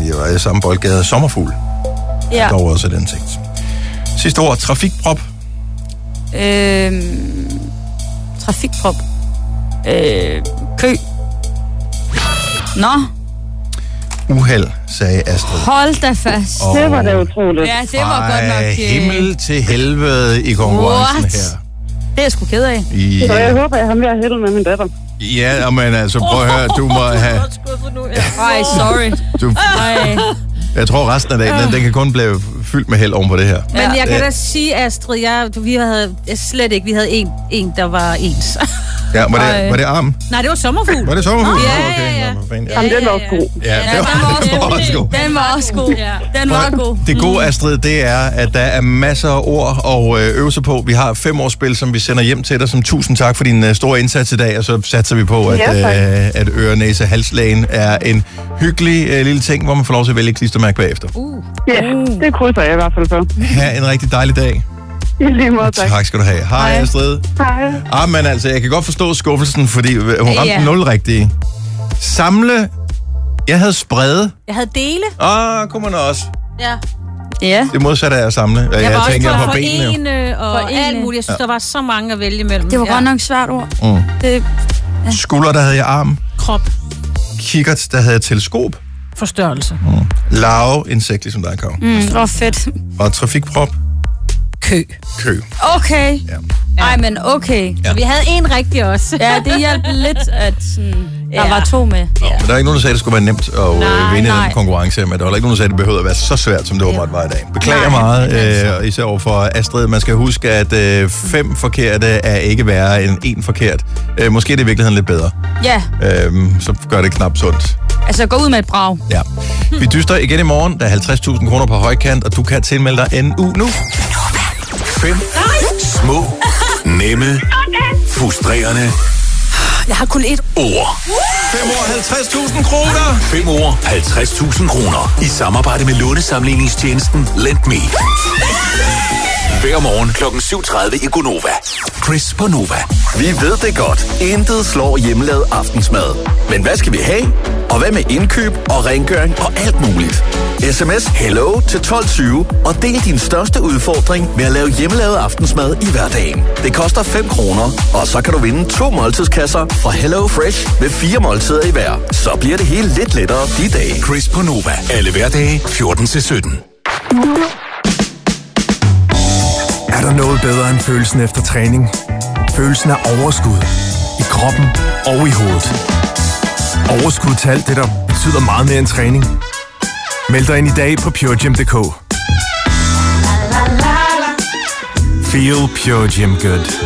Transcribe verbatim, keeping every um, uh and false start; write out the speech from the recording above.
vi var i samme boldgade. Sommerfugl. Ja. Dog også den ting. Sidste ord, trafikprop. Øhm, trafikprop. Øh, kø. Nå. Uheld, sagde Astrid. Hold da fast. Oh. Det var da utroligt. Ja, det var Ej, godt nok... Øh... himmel til helvede i konkurrencen What? her. Det er jeg sgu ked af. Ja. Så jeg håber, jeg har mere held med min datter. Ja, men altså, prøv at høre, du må have... Ej, sorry. Du, Ej. jeg tror, resten af dagen, den, den kan kun blive fyldt med held oven på det her. Men jeg kan Ja. da sige, Astrid, jeg, vi havde slet ikke, vi havde en, en der var ens. Ja, var det, var det arm? Nej, det var sommerfugl. Var det sommerfugl? Ja, Okay, ja, ja. nå, for fanden, Jamen, den var også god. Ja, Ja, det den var også var god. også god. Den var også god. Den var god. Det gode, Astrid, det er, at der er masser af ord og øh, øvelser på. Vi har fem års spil, som vi sender hjem til dig. Som tusind tak for din uh, store indsats i dag, og så satser vi på, at, Ja, øh, at øre, næse, halslægen er en hyggelig øh, lille ting, hvor man får lov til at vælge klistermærke bagefter. Uh. Ja, det krydser jeg i hvert fald for. Ha' en rigtig dejlig dag. I lige måde, tak. Tak skal du have. Hej, Hej. Astrid. Hej. Ah, men altså, jeg kan godt forstå skuffelsen, fordi hun ramte Ja. nul rigtige. Samle. Jeg havde sprede. Jeg havde dele. Ah, kunne man også. Ja. Ja. Det modsatte er at samle. Jeg, Jeg jeg var også tænker for på benene. jo. forene og Forene. alt muligt. Jeg synes, der var så mange at vælge mellem. Det var ja. godt nok et svært ord. Mm. Det, Skulder, der havde jeg arm. Krop. Kikkert, der havde jeg teleskop. Forstørrelse. Mm. Lave, insekt, ligesom dig, Kav. mm, det var fedt. Og trafikprop, Kø. kø. Okay. Ja. Ej, men okay. Ja. Vi havde en rigtig også. Ja, det hjalp lidt, at sådan, der Ja. var to med. Nå, men der er ikke nogen, der sagde, at det skulle være nemt at øh, Nej, vinde nej. den konkurrence, men der var ikke nogen, der sagde, at det behøvede at være så svært, som det åbenbart var i dag. Beklager Nej, meget, øh, især over for Astrid. Man skal huske, at øh, fem forkerte er ikke værre end en forkert. Øh, måske er det i virkeligheden lidt bedre. Ja, Øh, så gør det knap sundt. altså gå ud med et brag. Ja. Vi dyster igen i morgen. Der er halvtreds tusind kroner på højkant, og du kan tilmelde dig en uge nu. Fem små, nemme, frustrerende Jeg har kun et. ord. fem år, halvtreds tusind kroner. Fem ord, halvtreds tusind kroner. I samarbejde med lånesamligningstjenesten Lend Me. Hver morgen klokken syv tredive i Gonova. Chris på Nova. Vi ved det godt. Intet slår hjemmelavet aftensmad. Men hvad skal vi have? Og hvad med indkøb og rengøring og alt muligt? S M S hello til tolv tyve og del din største udfordring ved at lave hjemmelavet aftensmad i hverdagen. Det koster fem kroner, og så kan du vinde to måltidskasser fra Hello Fresh med fire måltider i hver. Så bliver det hele lidt lettere de dage. Chris på Nova. Alle hverdage fjorten til sytten. Er der noget bedre end følelsen efter træning? Følelsen af overskud. I kroppen og i hovedet. Overskud til alt det, der betyder meget mere end træning. Meld dig ind i dag på pure gym punktum d k. Feel Pure Gym Good.